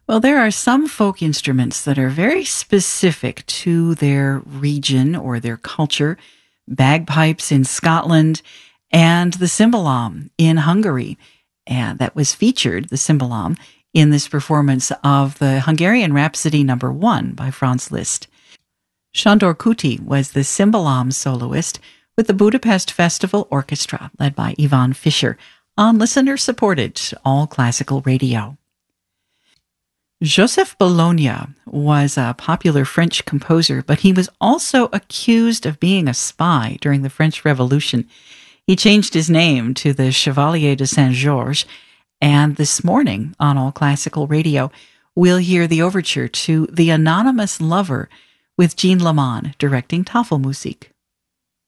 Well, there are some folk instruments that are very specific to their region or their culture. Bagpipes in Scotland and the cymbalom in Hungary. And that was featured, the cymbalom, in this performance of the Hungarian Rhapsody Number 1 by Franz Liszt. Sándor Kuti was the cymbalom soloist with the Budapest Festival Orchestra, led by Ivan Fischer, on listener-supported All Classical Radio. Joseph Bologna was a popular French composer, but he was also accused of being a spy during the French Revolution. He changed his name to the Chevalier de Saint-Georges, and this morning on All Classical Radio, we'll hear the overture to The Anonymous Lover with Jean Laman directing Tafelmusik.